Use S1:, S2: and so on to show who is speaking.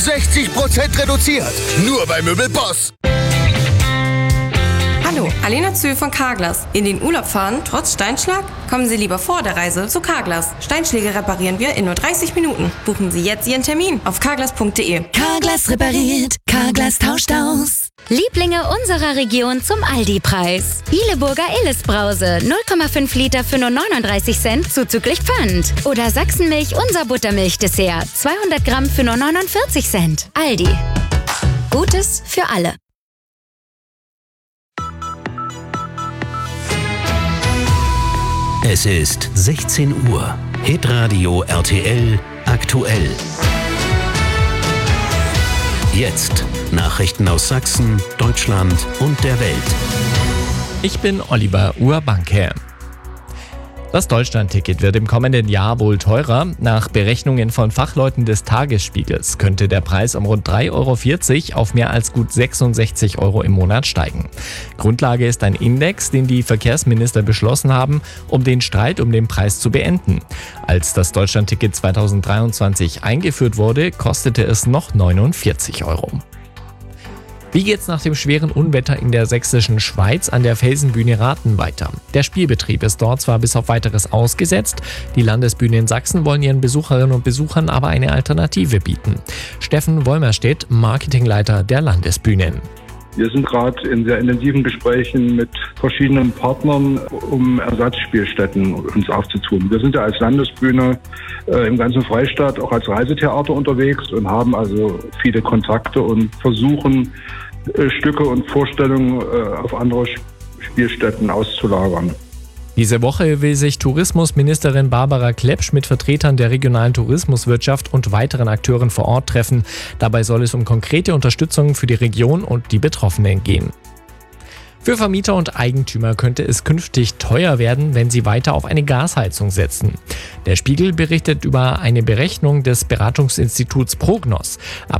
S1: 60% reduziert. Nur bei Möbelboss.
S2: Hallo, Alena Zöhl von Carglass. In den Urlaub fahren, trotz Steinschlag? Kommen Sie lieber vor der Reise zu Carglass. Steinschläge reparieren wir in nur 30 Minuten. Buchen Sie jetzt Ihren Termin auf carglass.de.
S3: Carglass repariert, Carglass tauscht aus.
S4: Lieblinge unserer Region zum Aldi-Preis. Bieleburger Illes-Brause, 0,5 Liter für nur 39 Cent zuzüglich Pfand. Oder Sachsenmilch unser Buttermilch-Dessert, 200 Gramm für nur 49 Cent. Aldi. Gutes für alle.
S5: Es ist 16 Uhr. Hitradio RTL aktuell. Jetzt Nachrichten aus Sachsen, Deutschland und der Welt.
S6: Ich bin Oliver Urbanke. Das Deutschlandticket wird im kommenden Jahr wohl teurer. Nach Berechnungen von Fachleuten des Tagesspiegels könnte der Preis um rund 3,40 € auf mehr als gut 66 € im Monat steigen. Grundlage ist ein Index, den die Verkehrsminister beschlossen haben, um den Streit um den Preis zu beenden. Als das Deutschlandticket 2023 eingeführt wurde, kostete es noch 49 €. Wie geht's nach dem schweren Unwetter in der sächsischen Schweiz an der Felsenbühne Rathen weiter? Der Spielbetrieb ist dort zwar bis auf Weiteres ausgesetzt, die Landesbühne in Sachsen wollen ihren Besucherinnen und Besuchern aber eine Alternative bieten. Steffen Wollmerstedt, Marketingleiter der Landesbühnen.
S7: Wir sind gerade in sehr intensiven Gesprächen mit verschiedenen Partnern, um Ersatzspielstätten uns aufzutun. Wir sind ja als Landesbühne im ganzen Freistaat auch als Reisetheater unterwegs und haben also viele Kontakte und versuchen, Stücke und Vorstellungen auf andere Spielstätten auszulagern.
S6: Diese Woche will sich Tourismusministerin Barbara Klepsch mit Vertretern der regionalen Tourismuswirtschaft und weiteren Akteuren vor Ort treffen. Dabei soll es um konkrete Unterstützung für die Region und die Betroffenen gehen. Für Vermieter und Eigentümer könnte es künftig teuer werden, wenn sie weiter auf eine Gasheizung setzen. Der Spiegel berichtet über eine Berechnung des Beratungsinstituts Prognos.